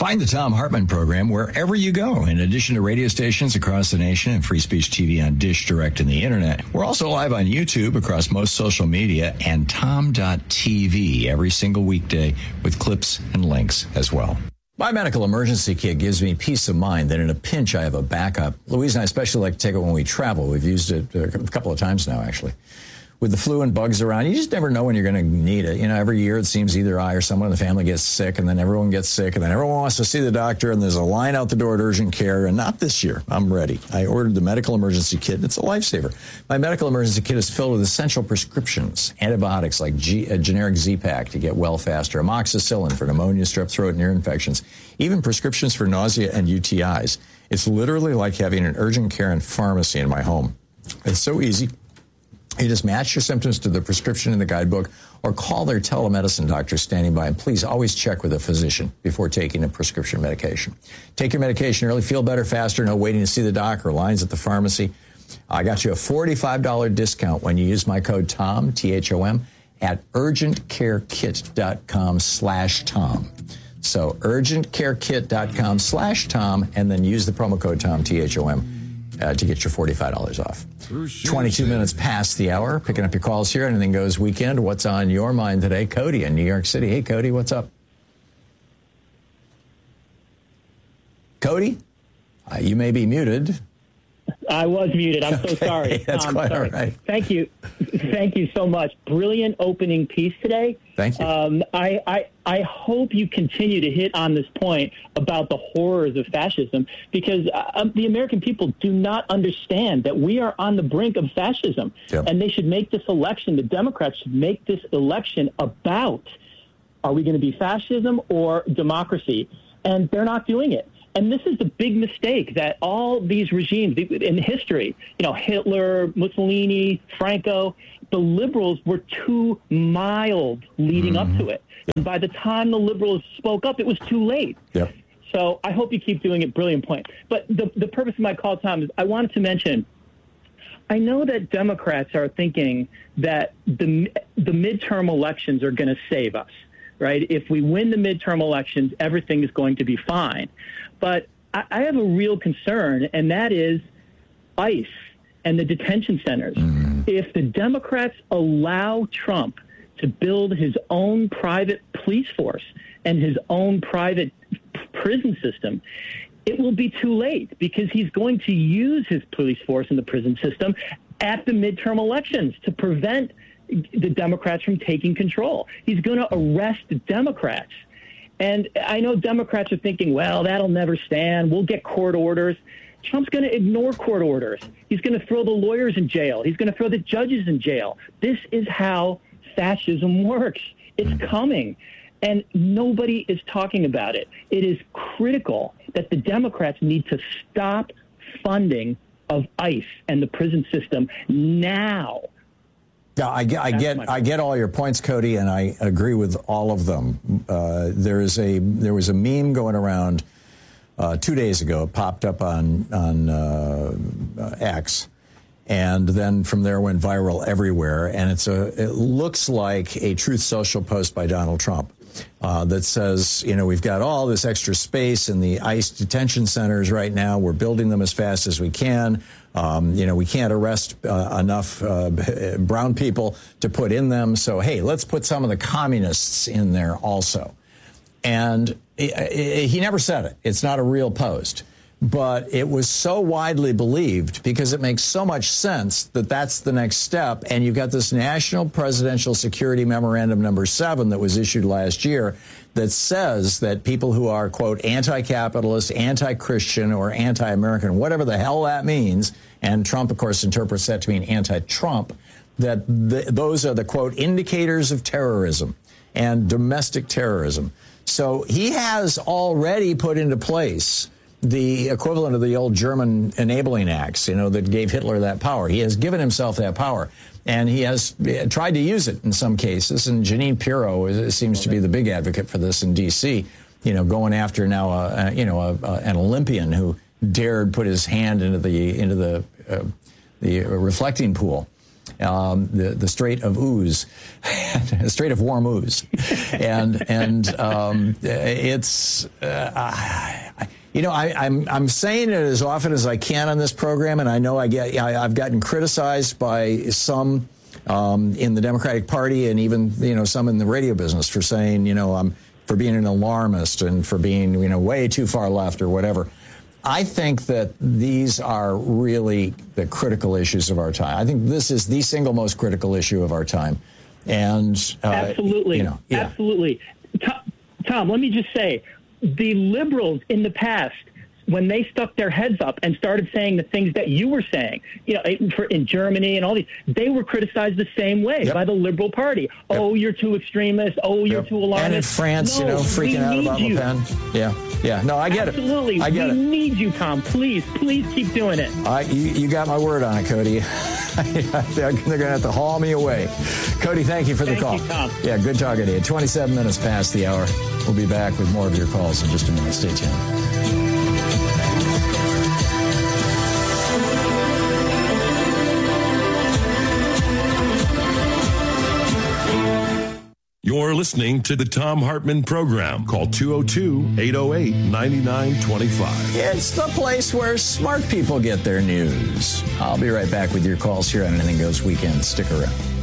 Find the Thom Hartmann program wherever you go. In addition to radio stations across the nation and Free Speech TV on Dish Direct and the Internet, we're also live on YouTube across most social media and Tom.tv every single weekday with clips and links as well. My medical emergency kit gives me peace of mind that in a pinch I have a backup. Louise and I especially like to take it when we travel. We've used it a couple of times now, actually. With the flu and bugs around, you just never know when you're going to need it. You know, every year it seems either I or someone in the family gets sick, and then everyone gets sick, and then everyone wants to see the doctor, and there's a line out the door at urgent care, and not this year. I'm ready. I ordered the medical emergency kit, and it's a lifesaver. My medical emergency kit is filled with essential prescriptions, antibiotics like a generic Z-Pak to get well faster, amoxicillin for pneumonia, strep throat, and ear infections, even prescriptions for nausea and UTIs. It's literally like having an urgent care and pharmacy in my home. It's so easy. You just match your symptoms to the prescription in the guidebook or call their telemedicine doctor standing by. And please always check with a physician before taking a prescription medication. Take your medication early, feel better faster, no waiting to see the doc or lines at the pharmacy. I got you a $45 discount when you use my code TOM, T-H-O-M, at urgentcarekit.com/Tom. So urgentcarekit.com/Tom, and then use the promo code TOM, T-H-O-M. To get your $45 off. 22 minutes past the hour. Picking up your calls here. Anything Goes weekend. What's on your mind today? Cody in New York City. Hey, Cody, what's up? Cody, you may be muted. I was muted. I'm so sorry. That's quite all right. Thank you. Thank you so much. Brilliant opening piece today. Thank you. I hope you continue to hit on this point about the horrors of fascism, because the American people do not understand that we are on the brink of fascism. Yep. And they should make this election, the Democrats should make this election about, are we going to be fascism or democracy? And they're not doing it. And this is the big mistake that all these regimes in history, Hitler, Mussolini, Franco, the liberals were too mild leading up to it. And by the time the liberals spoke up, it was too late. Yep. So I hope you keep doing it. Brilliant point. But the purpose of my call, Tom, is I wanted to mention, I know that Democrats are thinking that the midterm elections are going to save us, right? If we win the midterm elections, everything is going to be fine. But I have a real concern, and that is ICE and the detention centers. If the Democrats allow Trump to build his own private police force and his own private prison system, it will be too late, because he's going to use his police force and the prison system at the midterm elections to prevent the Democrats from taking control. He's going to arrest the Democrats. And I know Democrats are thinking, well, that'll never stand. We'll get court orders. Trump's going to ignore court orders. He's going to throw the lawyers in jail. He's going to throw the judges in jail. This is how fascism works. It's coming. And nobody is talking about it. It is critical that the Democrats need to stop funding of ICE and the prison system now. Yeah, I get all your points, Cody, and I agree with all of them. There was a meme going around 2 days ago. It popped up on X, and then from there went viral everywhere. And it looks like a Truth Social post by Donald Trump that says, we've got all this extra space in the ICE detention centers right now. We're building them as fast as we can. We can't arrest enough brown people to put in them. So, hey, let's put some of the communists in there also. And he never said it. It's not a real post. But it was so widely believed because it makes so much sense that that's the next step. And you've got this National Presidential Security Memorandum number 7 that was issued last year that says that people who are, quote, anti-capitalist, anti-Christian, or anti-American, whatever the hell that means, and Trump, of course, interprets that to mean anti-Trump, that those are the, quote, indicators of terrorism and domestic terrorism. So he has already put into place the equivalent of the old German enabling acts, that gave Hitler that power. He has given himself that power, and he has tried to use it in some cases. And Jeanine Pirro seems to be the big advocate for this in D.C., going after now, an Olympian who dared put his hand into the reflecting pool. the Strait of Ooze, Strait of Hormuz, and it's. I'm saying it as often as I can on this program, and I know I've gotten criticized by some in the Democratic Party and even some in the radio business for saying I'm for being an alarmist and for being way too far left or whatever. I think that these are really the critical issues of our time. I think this is the single most critical issue of our time, and absolutely, absolutely. Tom, let me just say, the liberals in the past, when they stuck their heads up and started saying the things that you were saying, in Germany and all these, they were criticized the same way by the Liberal Party. Yep. Oh, you're too extremist. Oh, you're too alarmist. And in France, freaking out about Le Pen. Yeah. No, I get Absolutely. it. I get it. We need you, Tom. Please keep doing it. You got my word on it, Cody. They're going to have to haul me away. Cody, thank you for the call. Thank you, Tom. Yeah, good talking to you. 27 minutes past the hour. We'll be back with more of your calls in just a minute. Stay tuned. You're listening to the Thom Hartmann Program. Call 202-808-9925. It's the place where smart people get their news. I'll be right back with your calls here on Anything Goes Weekend. Stick around.